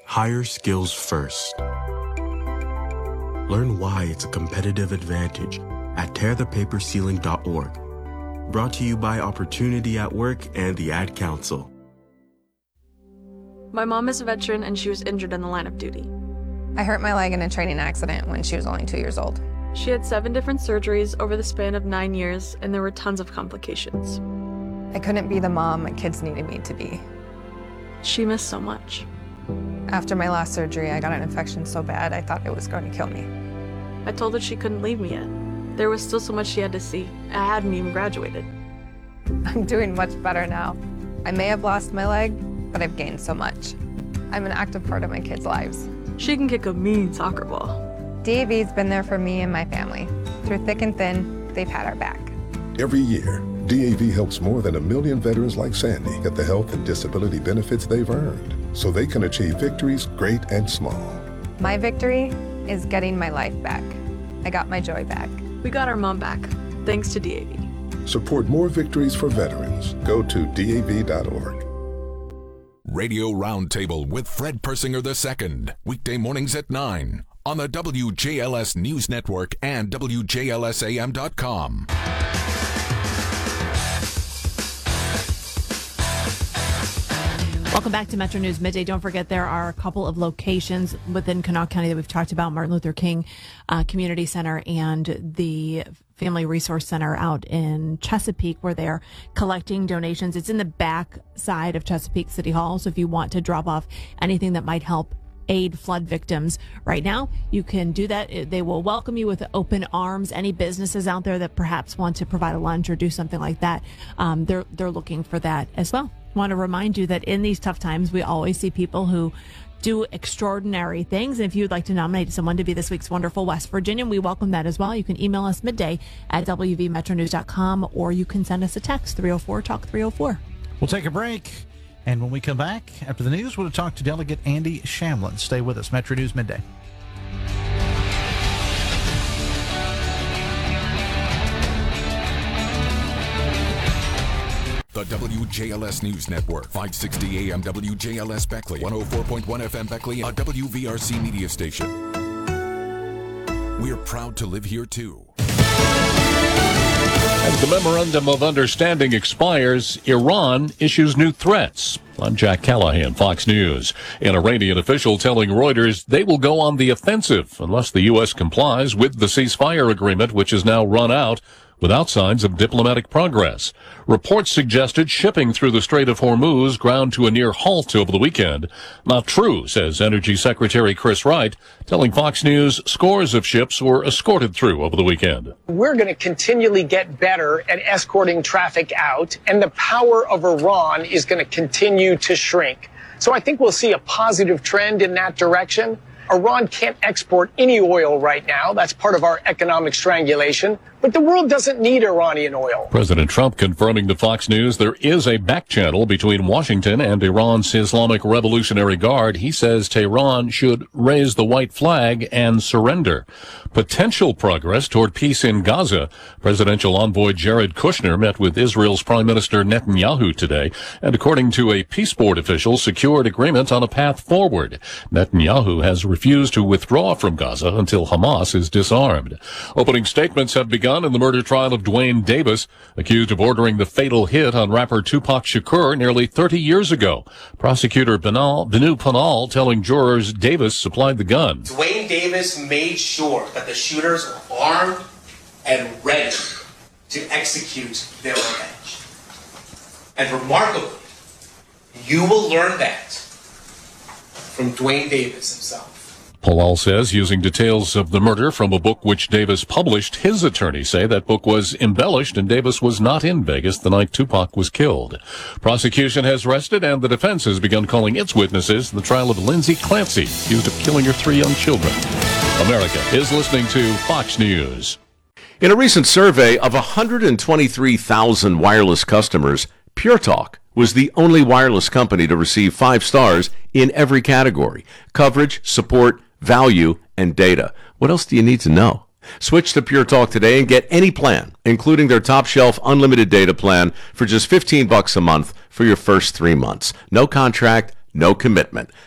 Hire skills first. Learn why it's a competitive advantage at tearthepaperceiling.org. Brought to you by Opportunity at Work and the Ad Council. My mom is a veteran and she was injured in the line of duty. I hurt my leg in a training accident when she was only 2 years old. She had 7 different surgeries over the span of 9 years, and there were tons of complications. I couldn't be the mom my kids needed me to be. She missed so much. After my last surgery, I got an infection so bad I thought it was going to kill me. I told her she couldn't leave me yet. There was still so much she had to see. I hadn't even graduated. I'm doing much better now. I may have lost my leg, but I've gained so much. I'm an active part of my kids' lives. She can kick a mean soccer ball. DAV's been there for me and my family. Through thick and thin, they've had our back. Every year, DAV helps more than 1 million veterans like Sandy get the health and disability benefits they've earned, so they can achieve victories great and small. My victory is getting my life back. I got my joy back. We got our mom back, thanks to DAV. Support more victories for veterans. Go to DAV.org. Radio Roundtable with Fred Persinger II. Weekday mornings at 9 on the WJLS News Network and WJLSAM.com. Welcome back to Metro News Midday. Don't forget there are a couple of locations within Kanawha County that we've talked about, Martin Luther King Community Center and the Family Resource Center out in Chesapeake, where they're collecting donations. It's in the back side of Chesapeake City Hall, so if you want to drop off anything that might help aid flood victims right now, you can do that. They will welcome you with open arms. Any businesses out there that perhaps want to provide a lunch or do something like that, they're looking for that as well. I want to remind you that in these tough times, we always see people who do extraordinary things. And if you'd like to nominate someone to be this week's Wonderful West Virginian, we welcome that as well. You can email us midday@wvmetronews.com, or you can send us a text, 304-TALK-304. We'll take a break. And when we come back after the news, we'll talk to Delegate Andy Shamlin. Stay with us. Metro News Midday. The WJLS News Network, 560 AM WJLS Beckley, 104.1 FM Beckley, a WVRC media station. We're proud to live here, too. As the Memorandum of Understanding expires, Iran issues new threats. I'm Jack Callahan, Fox News. An Iranian official telling Reuters they will go on the offensive unless the U.S. complies with the ceasefire agreement, which is now run out, without signs of diplomatic progress. Reports suggested shipping through the Strait of Hormuz ground to a near halt over the weekend. Not true, says Energy Secretary Chris Wright, telling Fox News scores of ships were escorted through over the weekend. We're going to continually get better at escorting traffic out, and the power of Iran is going to continue to shrink. So I think we'll see a positive trend in that direction. Iran can't export any oil right now. That's part of our economic strangulation. But the world doesn't need Iranian oil. President Trump confirming to Fox News there is a back channel between Washington and Iran's Islamic Revolutionary Guard. He says Tehran should raise the white flag and surrender. Potential progress toward peace in Gaza. Presidential envoy Jared Kushner met with Israel's Prime Minister Netanyahu today, and according to a peace board official, secured agreement on a path forward. Netanyahu has refused to withdraw from Gaza until Hamas is disarmed. Opening statements have begun in the murder trial of Dwayne Davis, accused of ordering the fatal hit on rapper Tupac Shakur nearly 30 years ago. Prosecutor Benu Panal telling jurors Davis supplied the gun. Dwayne Davis made sure that the shooters were armed and ready to execute their revenge. And remarkably, you will learn that from Dwayne Davis himself. Palal says, using details of the murder from a book which Davis published, his attorneys say that book was embellished and Davis was not in Vegas the night Tupac was killed. Prosecution has rested and the defense has begun calling its witnesses in the trial of Lindsay Clancy, accused of killing her 3 young children. America is listening to Fox News. In a recent survey of 123,000 wireless customers, Pure Talk was the only wireless company to receive 5 stars in every category: coverage, support, value, and data. What else do you need to know? Switch to Pure Talk today and get any plan, including their top shelf unlimited data plan, for just $15 a month for your first 3 months. No contract, no commitment.